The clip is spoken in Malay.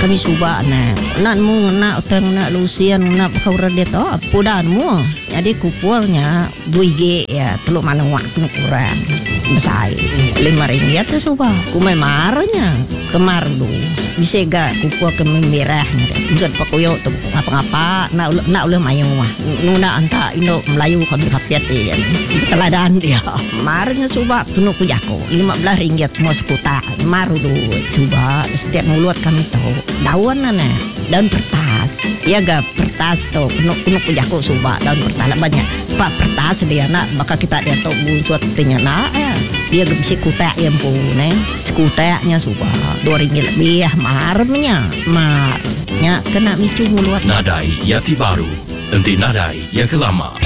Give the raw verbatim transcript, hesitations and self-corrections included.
kami suba na nan mo na utang na lusian na kaura dito pudan mo jadi kupurnya dua G ya teluk manang waktu kurang besai lima ringgit ya suba kumai marahnya kemar do bisa gak kupur ke merahnya deh bisa pakuyo tu ngapa-ngapa nak nak uleh mayang mah nuna anta Indo Melayu kami kapiat ya teladan dia marahnya suba penuh kujako lima belas ringgit semua sekuta maru do coba setiap mulut kami tahu daun nana daun pertas ya gak pertas tuh penuh penuh kujako suba daun pertas banyak pak pertas dia nak bakal kita dia tahu buat tanya nak ya dia gak bisa kutek yang pun eh sekuteknya suba dua ringgit lebih ya marahnya marahnya kena micu mulut Nadai Yati Baru, nanti nadai yang kelama.